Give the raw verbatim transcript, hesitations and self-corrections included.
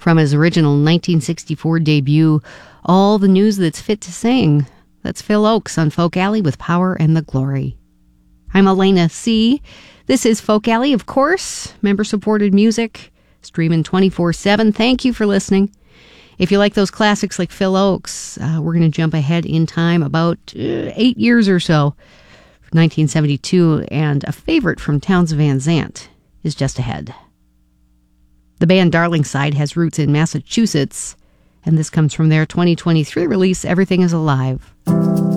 From his original nineteen sixty-four debut, All the News That's Fit to Sing. That's Phil Ochs on Folk Alley with Power and the Glory. I'm Elena C. This is Folk Alley, of course, member-supported music, streaming twenty-four seven. Thank you for listening. If you like those classics like Phil Ochs, uh, we're going to jump ahead in time about uh, eight years or so, nineteen seventy-two, and a favorite from Townes Van Zandt is just ahead. The band Darlingside has roots in Massachusetts, and this comes from their twenty twenty-three release, Everything is Alive.